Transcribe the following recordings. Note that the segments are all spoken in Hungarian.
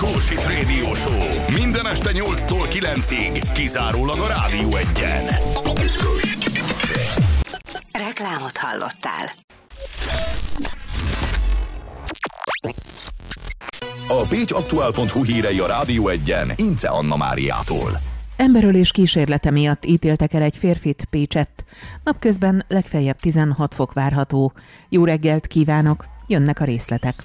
Bullshit Radio Show. Minden este 8-tól 9-ig. Kizárólag a Rádió 1-en. Reklámot hallottál. A pécsaktuál.hu hírei a Rádió 1-en Ince Anna Máriától. Emberölés kísérlete miatt ítéltek el egy férfit Pécsett. Napközben legfeljebb 16 fok várható. Jó reggelt kívánok, jönnek a részletek.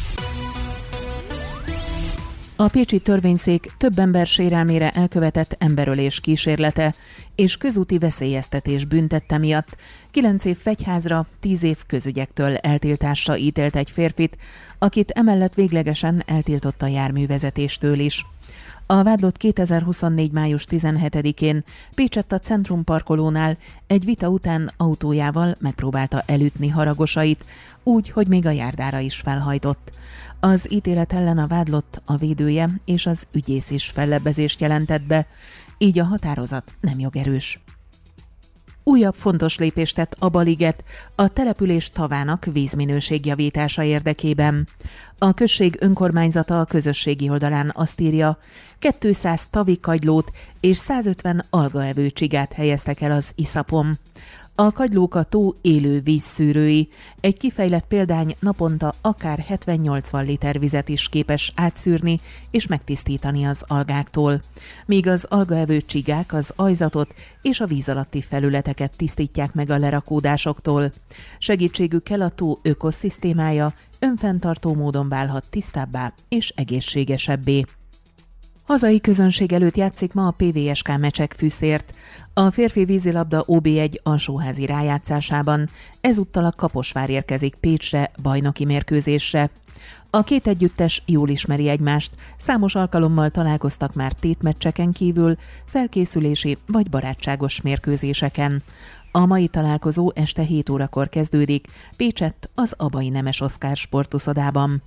A pécsi törvényszék több ember sérelmére elkövetett emberölés kísérlete és közúti veszélyeztetés büntette miatt 9 év fegyházra, 10 év közügyektől eltiltásra ítélt egy férfit, akit emellett véglegesen eltiltott a járművezetéstől is. A vádlott 2024. május 17-én Pécsett a Centrum parkolónál egy vita után autójával megpróbálta elütni haragosait, úgy, hogy még a járdára is felhajtott. Az ítélet ellen a vádlott, a védője és az ügyész is fellebbezést jelentett be, így a határozat nem jogerős. Újabb fontos lépést tett a Baliget a település tavának vízminőségjavítása érdekében. A község önkormányzata a közösségi oldalán azt írja, 200 tavi kagylót és 150 algaevő csigát helyeztek el az iszapon. A kagylók a tó élő vízszűrői. Egy kifejlett példány naponta akár 70-80 liter vizet is képes átszűrni és megtisztítani az algáktól. Míg az algaevő csigák az ajzatot és a víz alatti felületeket tisztítják meg a lerakódásoktól. Segítségükkel a tó ökoszisztémája önfenntartó módon válhat tisztábbá és egészségesebbé. Hazai közönség előtt játszik ma a PVSK Mecsek Fűszért. A férfi vízilabda OB1 alsóházi rájátszásában ezúttal a Kaposvár érkezik Pécsre bajnoki mérkőzésre. A két együttes jól ismeri egymást, számos alkalommal találkoztak már tétmeccseken kívül, felkészülési vagy barátságos mérkőzéseken. A mai találkozó este 7 órakor kezdődik, Pécsett az Abai Nemes Oszkár sportuszodában.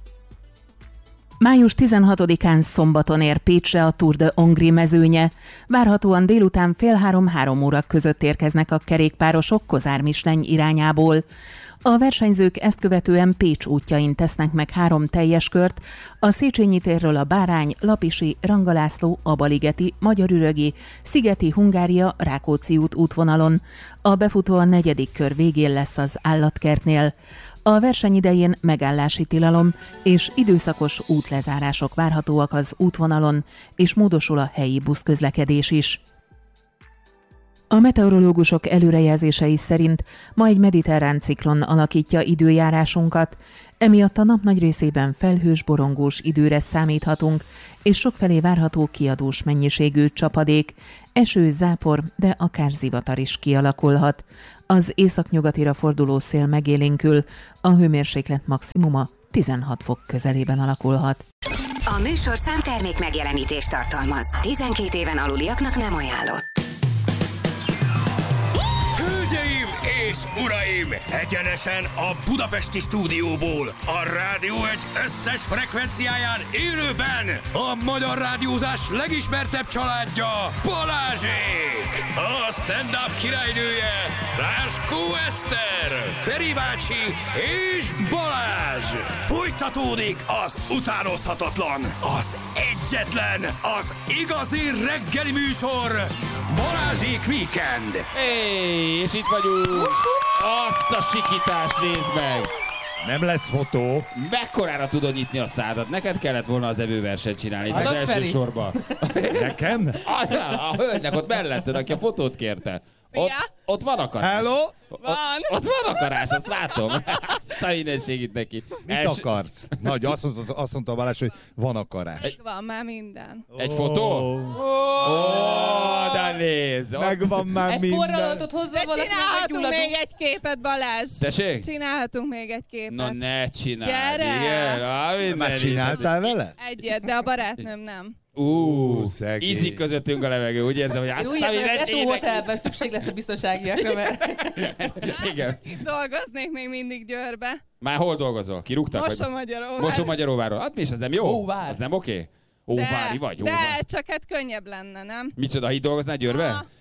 Május 16-án szombaton ér Pécsre a Tour de Hongrie mezőnye. Várhatóan délután 2:30-3 óra között érkeznek a kerékpárosok Kozár-Misleny irányából. A versenyzők ezt követően Pécs útjain tesznek meg 3 teljes kört, a Széchenyi térről a Bárány, Lapisi, Rangalászló, Abaligeti, Magyarürögi, Szigeti, Hungária, Rákóczi út útvonalon. A befutó a 4. kör végén lesz az Állatkertnél. A verseny idején megállási tilalom és időszakos útlezárások várhatóak az útvonalon, és módosul a helyi buszközlekedés is. A meteorológusok előrejelzései szerint ma egy mediterrán ciklon alakítja időjárásunkat, emiatt a nap nagy részében felhős, borongós időre számíthatunk, és sokfelé várható kiadós mennyiségű csapadék, eső, zápor, de akár zivatar is kialakulhat. Az északnyugatira forduló szél megélénkül, a hőmérséklet maximuma 16 fok közelében alakulhat. A műsorszám termék megjelenítést tartalmaz. 12 éven aluliaknak nem ajánlott. Hölgyeim és uraim! Egyenesen a budapesti stúdióból, a Rádió 1 összes frekvenciáján élőben a magyar rádiózás legismertebb családja, Balázsék! A stand-up királynője, Ráskó Eszter, Feri bácsi és Balázs! Folytatódik az utánozhatatlan, az egyetlen, az igazi reggeli műsor, Balázsék Weekend! És itt vagyunk! Azt a sikítást nézd meg! Nem lesz fotó. Mekkorára tudod nyitni a szádat? Neked kellett volna az evőversenyt csinálni. Az első sorban. Nekem? A hölgynek ott melletted, aki a fotót kérte. Ott van akarás. Hello? Ott van akarás, azt látom. Azt a mindenségit neki. Mit akarsz? Nagy, azt mondta Balázs, hogy van akarás. Van már minden. Egy fotó? De nézd! Megvan már minden. Egy porralótot hozzá valaki. Csinálhatunk még egy képet, Balázs. Tessék? Csinálhatunk még egy képet. Na ne csináld. Gyere! Már csináltál vele? Egyet, de a barátnőm nem. Szegény. Ízik közöttünk a levegő, úgy érzem, hogy azt Jó, a ez hotelben szükség lesz a biztonságiakra, mert... Igen. Itt dolgoznék még mindig Győrbe. Már hol dolgozol? Kirúgtak? Mosomagyaróvár. Mosomagyaróváron. Hát mi is, ez nem jó? Óvár. Az nem oké? Óvári vagy? De Óvár. csak hát könnyebb lenne, nem? Micsoda, itt dolgoznál Győrbe?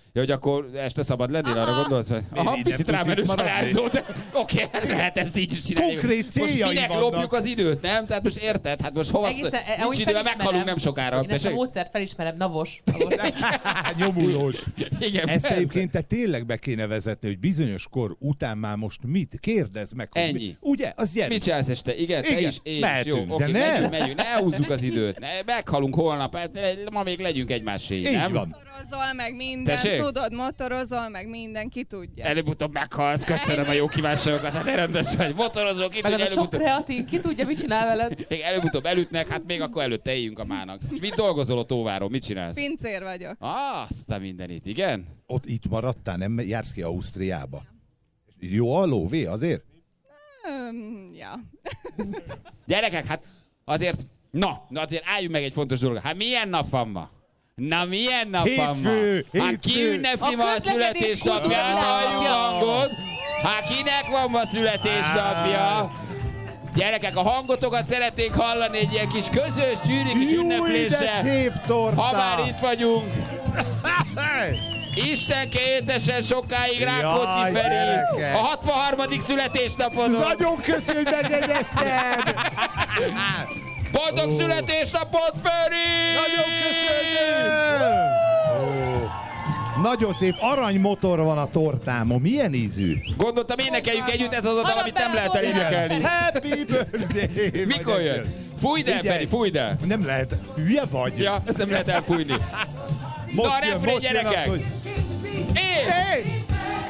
Ja, hogy akkor este szabad lennél, arra gondolsz, hogy... Aha, picit rámenős varázsló, de oké, lehet ezt így is csinálni. Konkrét céljai most minek vannak. lopjuk az időt, nem? Tehát most érted? Hát most hova... Nincs idő, meghalunk nem sokára. Én ezt a módszert felismerem, navos. Nyomulós. Igen, Ezt persze. egyébként te tényleg be kéne vezetni, hogy bizonyos kor után már most mit? Kérdezd meg. Hogy Ennyi. Ugye? Az gyerek. Mit csinálsz este? Igen, te Igen, is, én is. mehetünk, Jó, de oké, nem. megyünk, ne húzzuk az időt. Meghalunk holnap, ma még legyünk egymáséig, Így nem? van. Motorozol meg minden, Tessék? tudod, motorozol meg minden, ki tudja. Előbb-utóbb meghalsz, köszönöm a jó kívánságokat, hát rendes vagy. Motorozó, ki Meg tudja, az a sok kreatin, ki tudja, mit csinál veled? még előbb-utóbb elütnek, hát még akkor előtte éljünk a mának. És mit dolgozol ott Óváron? Mit csinálsz? Pincér vagyok. Azt a mindenit, igen? Ott itt maradtál, nem jársz ki Ausztriába. Jó a lóvé azért? Ja. Gyerekek, hát azért, azért álljunk meg egy fontos dolog. Hát milyen nap van ma? Na milyen nap van ma? Hétfő, Hát ki hétfő. ünnepli A ma a közlekedés születésnapját? Halljuk kultúrája. hangot. Hát kinek van ma születésnapja? Gyerekek, a hangotokat szeretnénk hallani egy ilyen kis közös gyűri kis Júj, de ünnepléssel. szép torta! Ha már itt vagyunk. Hey! Isten kétesen sokáig Rákóczi Jaj, Feri. gyerekek. A 63. születésnapodon. Nagyon köszi, hogy megjegyezted! Boldog születésnapot, Feri! Nagyon köszönjük! Nagyon szép aranymotor van a tortámon. Milyen ízű? Gondoltam, énekeljük együtt, ez az a dal, amit nem lehet elénekelni. Happy birthday! Mikor jön? Fújd el, Figyelj. Feri, fújd el! Nem lehet. Hülye vagy? Ja, ezt nem lehet elfújni. Na, a refrén, gyerekek! Én! Hey!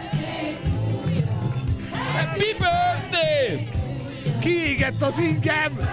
Happy birthday! Kiégett az ingem!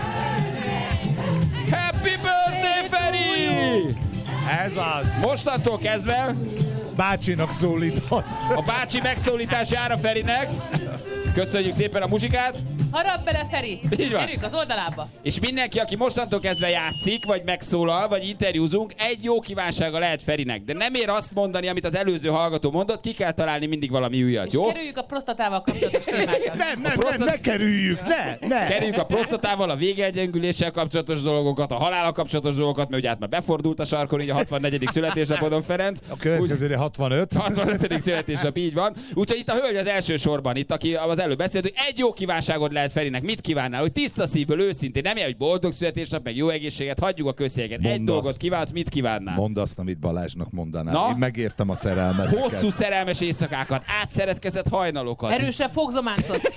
Happy birthday, Feri! Ez az. Mostantól kezdve Bácsinak szólíthatsz. a bácsi megszólítás jár a Ferinek. Köszönjük szépen a muzsikát. Harap bele, Feri! Így van. Gyerünk az oldalába! És mindenki, aki mostantól kezdve játszik, vagy megszólal, vagy interjúzunk, egy jó kívánsága lehet Ferinek. De nem ér azt mondani, amit az előző hallgató mondott, ki kell találni mindig valami újat, És jó? kerüljük a prostatával kapcsolatos témákat. Nem, ne kerüljük, ne! Kerüljük a prostatával, a végegyengüléssel kapcsolatos dolgokat, a halállal kapcsolatos dolgokat, mert ugye hát már befordult a sarkon, így a 64. születésnapodon, Ferenc. A következőre 65. 65. születésnap, így van. Úgyhogy itt a hölgy az első sorban, itt, aki az előbb beszélt, hogy egy jó kívánságot lehet Ferinek. Mit kívánnál? Hogy tiszta szívből, őszintén, nem ilyen, hogy boldog születésnap, meg jó egészséget, hagyjuk a közszéget. Egy Mondd dolgot azt. kívánsz, mit kívánnál? Mondd azt, amit Balázsnak mondanál. Na? Én megértem a szerelmet. Hosszú szerelmes éjszakákat, átszeretkezett hajnalokat. Erősebb fogzománcot.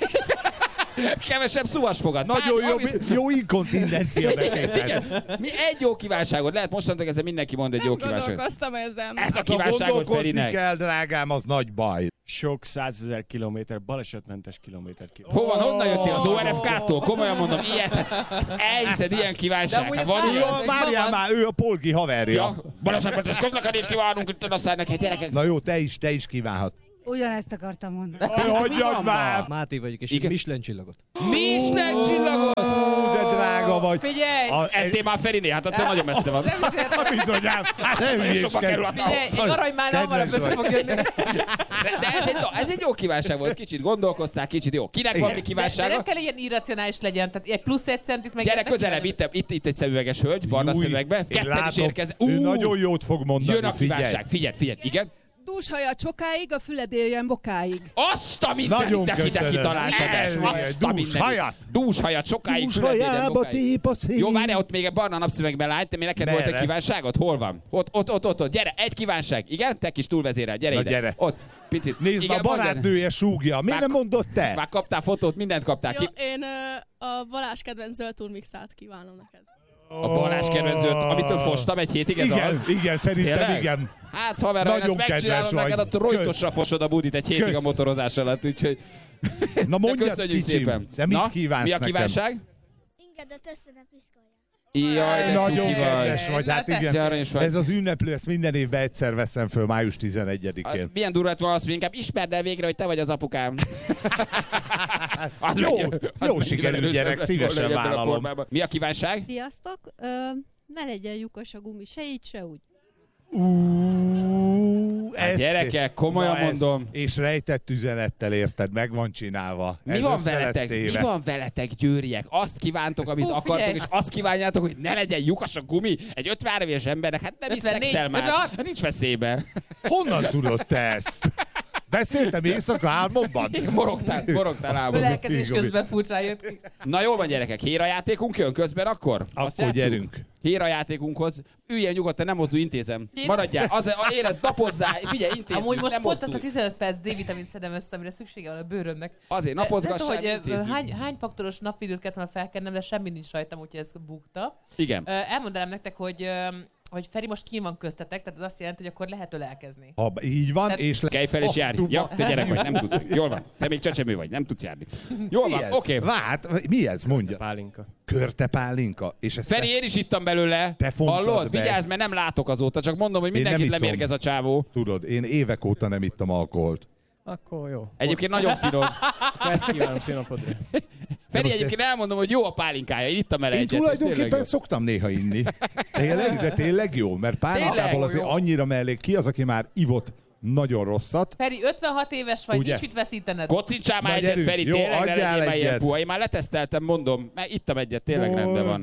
Kevesebb szúvasfogat. Nagyon jó inkontindencia betétel. Igen. Mi egy jó kívánságot lehet, mostantól ezzel mindenki mond egy jó kívánságot. Gondolkoztam ezen. Ez a Ha kívánságot gondolkozni Ferinek. kell, drágám, az nagy baj. Sok 100 000 kilométer, balesetmentes kilométer. Hova, honnan jöttél? Az ORFK-tól? Komolyan mondom, ilyet. Ezt elhiszed, ilyen kívánság. amúgy Hát ezt van nem- ilyen? hogy Várjál magad- már, ő a polgi haverja. Ja, balesetmentes közlekedést kívánunk itt a szállnak, egy gyerekek. Na jó, te is kívánhat. Ugyanezt akartam mondani. Hagyjad már! Máté vagyok, és Igen. egy Michelin csillagot. Michelin csillagot! Ú, de drága vagy. Figyelj! Ettél már Feriné, hát attól nagyon messze van. Bizonyám, hát nem És sokba kerül a Figyelj, egy aranymál hamarabb össze fog jönni. De ez egy jó kívánság volt, kicsit gondolkoztál, kicsit jó. Kinek van mi De kívánsága? nem kell ilyen irracionális legyen, tehát egy plusz egy centit meg... Gyere ilyet nem közelebb, kell. itt egy szemüveges hölgy, barna Júj, szemüvegbe. én Ketten is látom, érkeznek. ő nagyon jót fog mondani, Jön a figyelj. kívánság, figyelj, igen. Dúshaja csokáig, a füled érjen bokáig. Azt a mindenit, Nagyon te ide köszönöm. kitaláltad Ez ezt. igen, Azt a dúshajat. mindenit. Dúshajat, sokáig Dúshajába fületéden tép a szél. Jó, várjál, ott még egy barna napszövegben lány, te mi neked volt egy Merre? kívánságod? Hol van? Ott, gyere, egy kívánság. Igen, te kis túlvezérel, gyere Na, ide. gyere. Ott, picit. Nézd, Igen, a barátnője súgja. Miért nem mondott te? Már kaptál fotót, mindent kaptál. Jó, Ki? én a Balázs kedvenc zöld turmixát kívánom neked. A Balázs kedvencőt, amitől fostam egy hétig, ez az? Igen, szerintem Tényleg? igen. Hát haver, ha én Nagyon ezt megcsinálom kedves neked, vagy. attól rojtosra fosod a budit egy hétig Kösz. a motorozás alatt, úgyhogy... Na De mondjad, köszönjük kicsim, szépen. te mit Na, kívánsz mi a nekem? kívánság? Ingedet össze piszkolja. Jaj, de Nagyon cuki vagy. kedves vagy, hát De igen. aranyos vagy. Ez az ünneplő, ezt minden évben egyszer veszem föl, május Hát, 11-én. milyen durvát van azt, hogy inkább ismerd el végre, hogy te vagy az apukám. Az Jó, megy- az jó megy sikerült veled gyerek, össze, szívesen ebben a vállalom. formában. Mi a kívánság? Gyerekek, komolyan mondom. És rejtett üzenettel érted, meg van csinálva. Mi van veletek, győriek? Azt kívántok, amit akartok, és azt kívánjátok, hogy ne legyen lyukas a gumi egy 50 éves embernek, hát nem is szexel már. Hát nincs veszélybe. Honnan tudod te ezt? Beszéltem éjszaka álmomban? Morogtál álmomban. Lelkezés közben furcsán jött ki. Na jól van, gyerekek, hérajátékunk jön közben akkor? Akkor gyerünk. Hérajátékunkhoz. Üljél nyugodtan, nem mozdulj, intézem. Maradjál, érezd, napozzál, figyelj, intézzük. Amúgy most nem pont mozdulj. azt a 15 perc D-vitamint szedem össze, amire szüksége van a bőrömnek. Azért napozgassál, intézzük. Hány faktoros napvidőt kellett volna felkennem, de semmi nincs rajtam, úgyhogy ez bukta. Igen. Elmondanám nektek, hogy Feri most kín van köztetek, tehát az azt jelenti, hogy akkor lehet ölelkezni. Ha így van, Tehát- és lesz... Kelj fel és járj. Ja, te gyerek vagy, nem tudsz. Jól van. Te még csecsemő vagy, nem tudsz járni. Jól van, oké. Várj, mi ez? Mondja. Pálinka. Körtepálinka. És ezt Feri, én is ittam belőle. Te fontad hallod? be. Vigyázz, mert nem látok azóta, csak mondom, hogy Én nem mindenkit iszom. lemérgez a csávó. Tudod, én évek óta nem ittam alkoholt. Akkor jó. Egyébként nagyon finom. Akkor ezt kívánom színapodra. Feri, most egyébként elmondom, hogy jó a pálinkája. Én ittam el Én egyet. és tényleg tulajdonképpen jó. szoktam néha inni. De tényleg jó, mert pálinkából Tényleg? azért annyira mellé ki az, aki már ivott nagyon rosszat. Feri, 56 éves vagy, Ugye? nincs mit veszítened. Kocincsál már Na, egyet, gyerünk. Feri, Jó, tényleg ne adjál legyél már ilyen egyet. puha. Én már leteszteltem, mondom, mert ittam egyet, tényleg rendben van.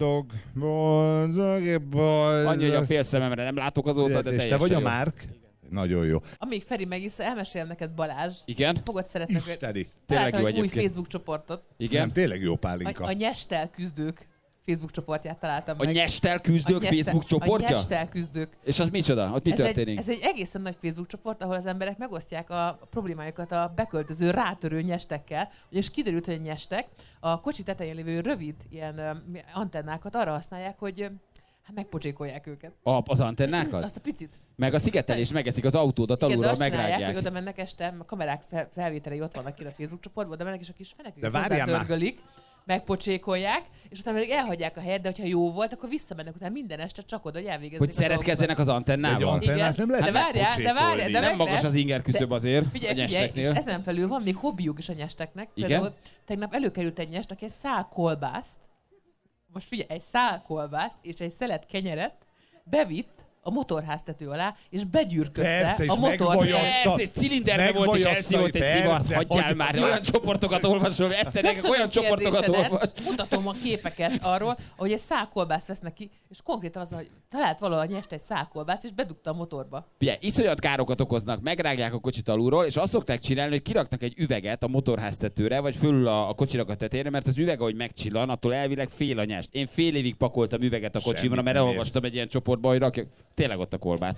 Boldog. Annyi, hogy a fél szememre nem látok azóta, de És teljesen te vagy a jó. Márk? Nagyon jó. Amíg Feri megissza, elmesélem neked Balázs. Igen? Fogod szeretni, hogy Isteni. Tényleg találtam jó egy új egyébként. Facebook csoportot. Igen? Nem, tényleg jó A pálinka. nyestel küzdők Facebook csoportját találtam A meg. nyestel küzdők Facebook csoportja? A nyestel küzdők. És az micsoda? Ott mi történik? Ez egy egészen nagy Facebook csoport, ahol az emberek megosztják a problémájukat a beköltöző, rátörő nyestekkel. És kiderült, hogy a nyestek a kocsi tetején lévő rövid ilyen antennákat arra használják, hogy megpocsékolják őket. Az antennákat? Azt a picit. Meg a szigetelés megeszik az autódat Igen, de alulról, azt csinálják, hogy megrágják. oda mennek este, a kamerák felvételei ott vannak ki a Facebook csoportban, oda mennek és a kis fenekük De várjál már. hozzátörgölik, megpocsékolják, és utána pedig elhagyják a helyet, de hogyha jó volt, akkor visszamennek utána minden este csak oda, hogy elvégezzék Hogy a szeretkezzenek az Egy antennával. antennát nem lehet De várjál, megpocsékolni. de Nem magas az inger küszöb azért a Figyelj, és nyesteknél. ezen felül van még hobbiuk is a nyesteknek. Igen? Például tegnap előkerült egy nyest, aki egy szál kolbászt, most figyelj, egy szál kolbászt és egy szelet kenyeret bevitt a motorháztető alá, és begyűrködte Persze, és a motorháztető. megvajazta. Persze, és cilinderbe volt, és elszívott egy Persze, szivat. Hagyjál hogy- már, olyan csoportokat olvasol, egyszerűen olyan Köszönöm csoportokat kérdésedet. olvas. Mutatom a képeket arról, ahogy egy szálkolbászt vesznek ki, és konkrétan az, hogy talált valahol nyest egy szálkolbászt, és bedugta a motorba. Ugye, iszonyat károkat okoznak, megrágják a kocsit alulról, és azt szokták csinálni, hogy kiraknak egy üveget a motorháztetőre, vagy fölül a kocsinak a tetejére, mert az üveg, ahogy megcsillan, attól elvileg fél a nyest. Én fél évig pakoltam üveget a kocsimra, Semmit mert nem elolvastam egy ilyen csoportba, hogy rakjak. Tényleg ott a kolbász.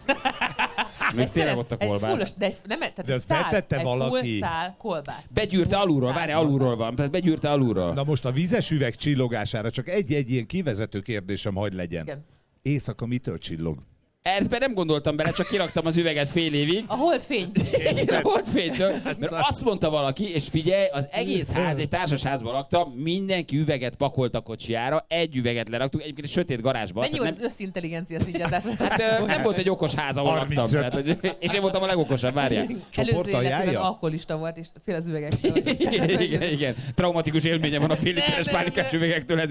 Még tényleg ott a kolbász. De ezt betette valaki. Full szál kolbász. Begyűrte alulról, várj, alulról van, tehát begyűrte alulról. Na most a vizes üveg csillogására csak egy ilyen kivezető kérdésem hagy legyen. Igen. Éjszaka mitől csillog? Ezbe nem gondoltam bele, csak kiraktam az üveget fél évig. A holdfény. A holdfénytől, mert azt mondta valaki, és figyelj, az egész ház, egy társasházban laktam, mindenki üveget pakolt a kocsijára, egy üveget leraktuk, egyébként egy sötét garázsban. Mennyi tehát volt az összintelligencia színjátás? Hát nem volt egy okos ház, ahol laktam. 35. Tehát, hogy, és én voltam a legokosabb, várjál. Csoport Előző életében ajánlja? alkoholista volt, és fél az üvegektől. Igen. Traumatikus élménye van a fél literes pálinkás üvegektől,